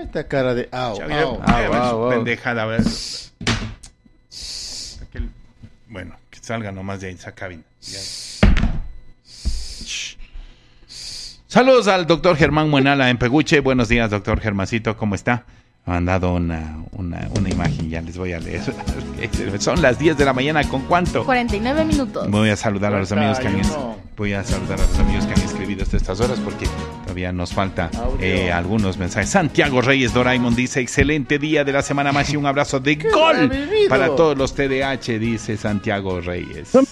Esta cara de pendejada, a ver. Bueno, que salga nomás de ahí esa cabina. Ya. Saludos al doctor Germán Muenala en Peguche. Buenos días, doctor Germancito, ¿cómo está? Me han dado una imagen, ya les voy a leer. Son las 10 de la mañana, ¿con cuánto? 49 minutos. Voy a saludar a los amigos que han escribido hasta estas horas porque todavía nos falta algunos mensajes. Santiago Reyes Doraemon dice: excelente día de la semana más y un abrazo de gol para todos los TDH, dice Santiago Reyes. A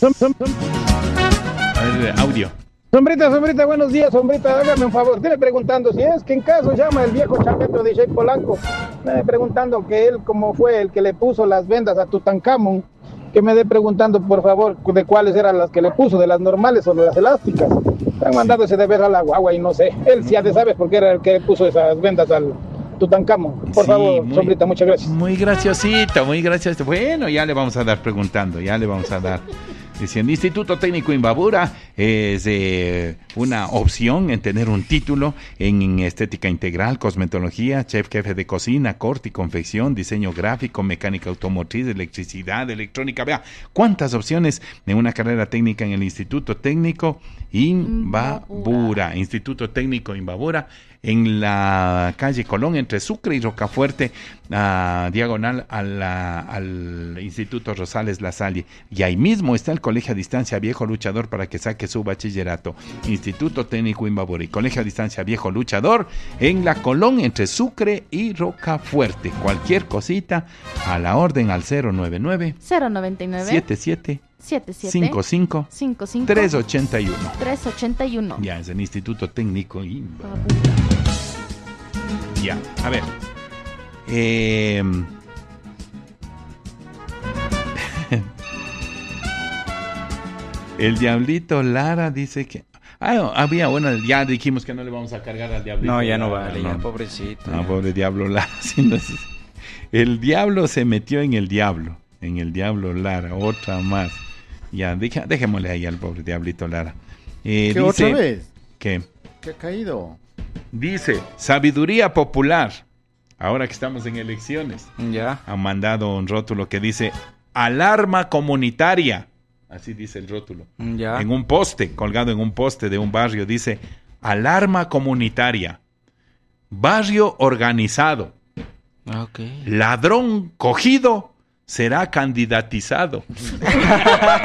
ver, audio. Sombrita, buenos días, Sombrita, hágame un favor, dile preguntando si es que en caso llama el viejo chapeto de Jay Polanco, me dé preguntando que él como fue el que le puso las vendas a Tutankamón, que me dé preguntando por favor de cuáles eran las que le puso, de las normales o de las elásticas. Me han mandado ese deber a la guagua y no sé, él sí ha de saber por qué era el que le puso esas vendas al Tutankamón. Por favor, Sombrita, muchas gracias. Muy graciosito, muy gracioso. Bueno, ya le vamos a dar preguntando, Diciendo, Instituto Técnico Imbabura es una opción en tener un título en estética integral, cosmetología, chef jefe de cocina, corte y confección, diseño gráfico, mecánica automotriz, electricidad, electrónica. Vea, cuántas opciones en una carrera técnica en el Instituto Técnico Imbabura. Instituto Técnico Imbabura, en la calle Colón, entre Sucre y Rocafuerte, diagonal al Instituto Rosales La Salle. Y ahí mismo está el Colegio a Distancia Viejo Luchador para que saque su bachillerato. Instituto Técnico Imbabura y Colegio a Distancia Viejo Luchador en la Colón, entre Sucre y Rocafuerte. Cualquier cosita a la orden al 099 77 55 381. Ya, es el Instituto Técnico Imbabura. Ya, a ver. El Diablito Lara dice que... ya dijimos que no le vamos a cargar al Diablito. No, ya no vale, ya, pobrecito. No, pobre Diablo Lara. El diablo se metió en el Diablo Lara, otra más. Ya, dejémosle ahí al pobre Diablito Lara. ¿Qué dice, otra vez? ¿Qué? ¿Qué ha caído? Dice, sabiduría popular. Ahora que estamos en elecciones. Ya. Han mandado un rótulo que dice, alarma comunitaria. Así dice el rótulo. Ya. En un poste, colgado en un poste de un barrio, dice, alarma comunitaria. Barrio organizado. Okay. Ladrón cogido será candidatizado.